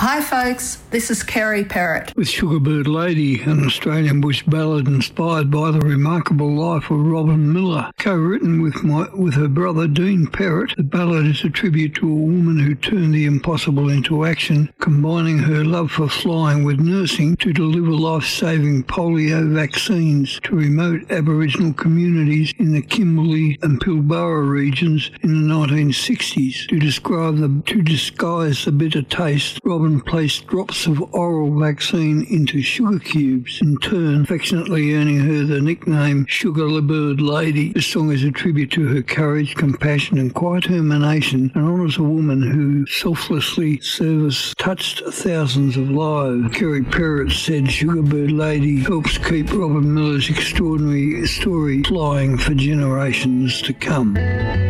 Hi folks, this is Kerry Parrott. With Sugarbird Lady, an Australian bush ballad inspired by the remarkable life of Robin Miller. Co-written with her brother Dean Parrott, the ballad is a tribute to a woman who turned the impossible into action, combining her love for flying with nursing to deliver life-saving polio vaccines to remote Aboriginal communities in the Kimberley and Pilbara regions in the 1960s. To disguise the bitter taste, Robin placed drops of oral vaccine into sugar cubes, in turn affectionately earning her the nickname Sugarbird Lady. This song is a tribute to her courage, compassion and quiet determination, and honours a woman who selflessly touched thousands of lives. Kerry Parrott said Sugarbird Lady helps keep Robin Miller's extraordinary story flying for generations to come.